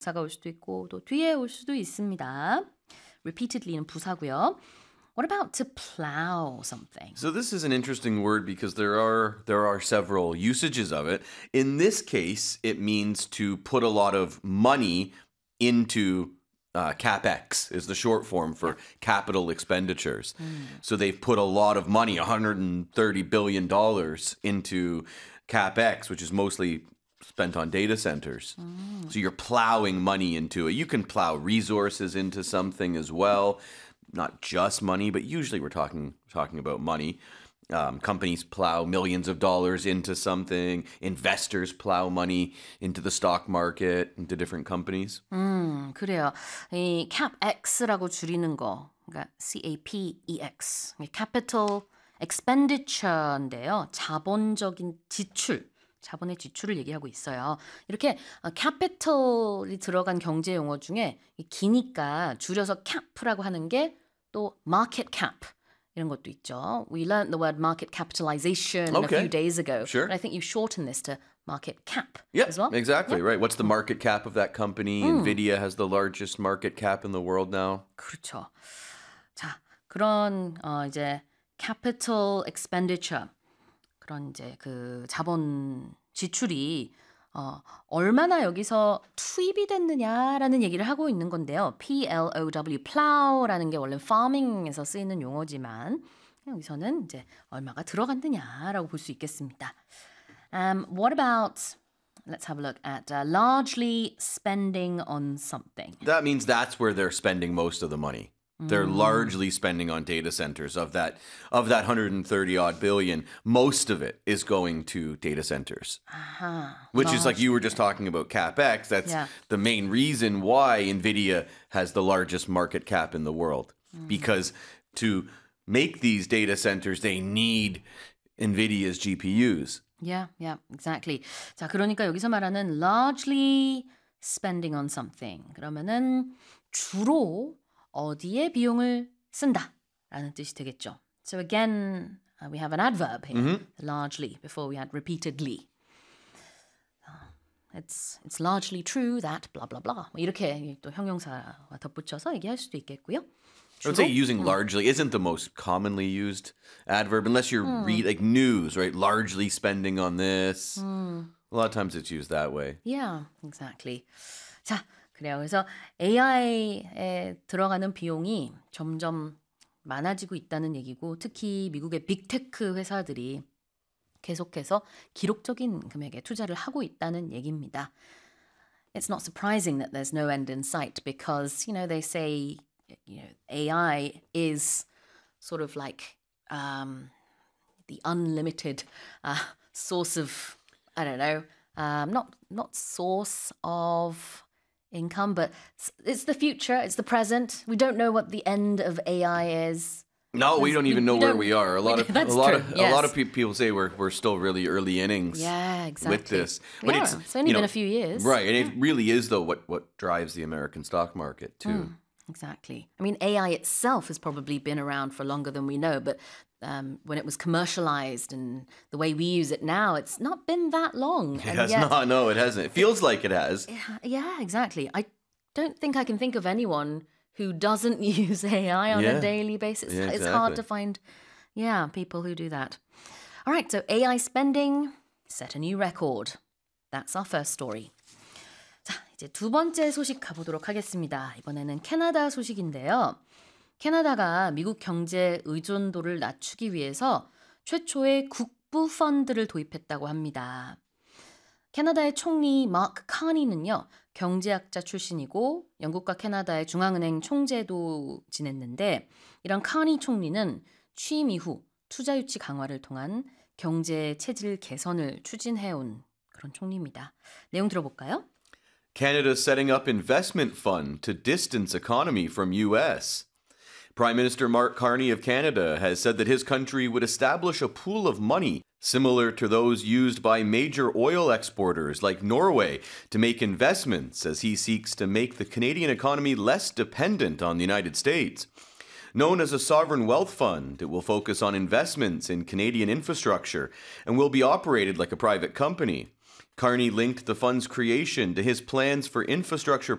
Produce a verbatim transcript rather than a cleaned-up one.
사가 올 수도 있고 또 뒤에 올 수도 있습니다. repeatedly는 부사고요. What about to plow something? So this is an interesting word because there are there are several usages of it. In this case, it means to put a lot of money into uh, CapEx is the short form for capital expenditures. Mm. So they've put a lot of money, one hundred thirty billion dollars into CapEx, which is mostly spent on data centers. Mm. So you're plowing money into it. You can plow resources into something as well. Not just money, but usually we're talking talking about money. Um, companies plow millions of dollars into something. Investors plow money into the stock market, into different companies. 음, 그래요. 이 CapEx라고 줄이는 거, 그러니까 C A P E X, Capital Expenditure인데요. 자본적인 지출. 자본의 지출을 얘기하고 있어요. 이렇게 capital이 들어간 경제 용어 중에 기니까 줄여서 cap라고 하는 게 또 market cap 이런 것도 있죠. We learned the word market capitalization Okay. a few days ago. Sure. But I think you shorten this to market cap Yeah, as well. exactly, Yeah. right. What's the market cap of that company? Nvidia has the largest market cap in the world now. 그렇죠. 자, 그런 어, 이제 capital expenditure 그런 이제 그 자본 지출이 어, 얼마나 여기서 투입이 됐느냐라는 얘기를 하고 있는 건데요. P L O W, plow라는 게 원래 farming에서 쓰이는 용어지만 여기서는 이제 얼마가 들어갔느냐라고 볼 수 있겠습니다. Um, what about, let's have a look at uh, largely spending on something. That means that's where they're spending most of the money. They're largely spending on data centers of that of that one hundred thirty odd billion. Most of it is going to data centers. 아하, Which is like you were just talking about CapEx. That's Yeah. the main reason why Nvidia has the largest market cap in the world. Because to make these data centers, they need Nvidia's G P Us. Yeah, yeah, exactly. 자, 그러니까 여기서 말하는 largely spending on something. 그러면은 주로 어디에 비용을 쓴다라는 뜻이 되겠죠. So again, uh, we have an adverb here, Mm-hmm. largely, before we had repeatedly. Uh, It's it's largely true that blah blah blah. 뭐 이렇게 또 형용사와 덧붙여서 얘기할 수도 있겠고요. I would say 주로? using largely isn't the most commonly used adverb unless you're read like news, right? Largely spending on this. A lot of times it's used that way. Yeah, exactly. 자, 그래요. 그래서 에이아이에 들어가는 비용이 점점 많아지고 있다는 얘기고 특히 미국의 빅테크 회사들이 계속해서 기록적인 금액의 투자를 하고 있다는 얘기입니다. It's not surprising that there's no end in sight because, you know, they say, you know, A I is sort of like um, the unlimited uh, source of, I don't know, um, not not source of income, but it's the future, it's the present. We don't know what the end of A I is. No, we don't even know we where don't- we are. A lot we- of a that's lot true, of yes. a lot of pe- people say we're we're still really early innings. Yeah, exactly. With this. We But are. it's, It's only you been know, a few years. Right, and it really is though what what drives the American stock market too. Exactly. I mean, A I itself has probably been around for longer than we know, but um, when it was commercialized and the way we use it now, it's not been that long. It and has yet- not. No, it hasn't. It feels like it has. Yeah, yeah, exactly. I don't think I can think of anyone who doesn't use A I on Yeah. a daily basis. Yeah, It's hard exactly. to find, yeah, people who do that. All right, so A I spending set a new record. That's our first story. 자, 이제 두 번째 소식 가보도록 하겠습니다. 이번에는 캐나다 소식인데요. 캐나다가 미국 경제 의존도를 낮추기 위해서 최초의 국부 펀드를 도입했다고 합니다. 캐나다의 총리 마크 카니는요, 경제학자 출신이고 영국과 캐나다의 중앙은행 총재도 지냈는데 이런 카니 총리는 취임 이후 투자 유치 강화를 통한 경제 체질 개선을 추진해온 그런 총리입니다. 내용 들어볼까요? Canada's setting up investment fund to distance economy from U S. Prime Minister Mark Carney of Canada has said that his country would establish a pool of money similar to those used by major oil exporters like Norway to make investments as he seeks to make the Canadian economy less dependent on the United States. Known as a sovereign wealth fund, it will focus on investments in Canadian infrastructure and will be operated like a private company. Carney linked the fund's creation to his plans for infrastructure